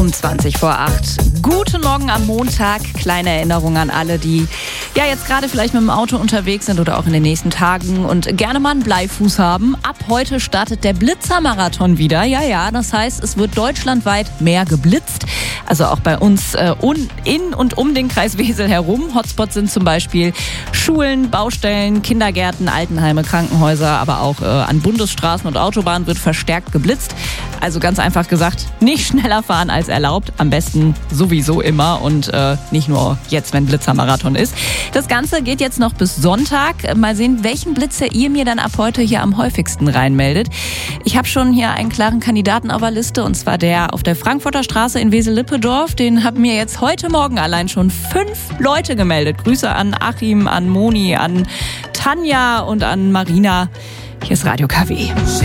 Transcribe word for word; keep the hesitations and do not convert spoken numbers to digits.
Um zwanzig vor acht. Guten Morgen am Montag. Kleine Erinnerung an alle, die ja jetzt gerade vielleicht mit dem Auto unterwegs sind oder auch in den nächsten Tagen und gerne mal einen Bleifuß haben. Ab heute startet der Blitzermarathon wieder. Ja, ja, das heißt, es wird deutschlandweit mehr geblitzt. Also auch bei uns äh, un, in und um den Kreis Wesel herum. Hotspots sind zum Beispiel Schulen, Baustellen, Kindergärten, Altenheime, Krankenhäuser, aber auch äh, an Bundesstraßen und Autobahnen wird verstärkt geblitzt. Also ganz einfach gesagt, nicht schneller fahren als erlaubt. Am besten sowieso immer und äh, nicht nur jetzt, wenn Blitzermarathon ist. Das Ganze geht jetzt noch bis Sonntag. Mal sehen, welchen Blitzer ihr mir dann ab heute hier am häufigsten reinmeldet. Ich habe schon hier einen klaren Kandidaten auf der Liste und zwar der auf der Frankfurter Straße in Wesel-Lippedorf. Den haben mir jetzt heute Morgen allein schon fünf Leute gemeldet. Grüße an Achim, an Moni, an Tanja und an Marina. Hier ist Radio K W.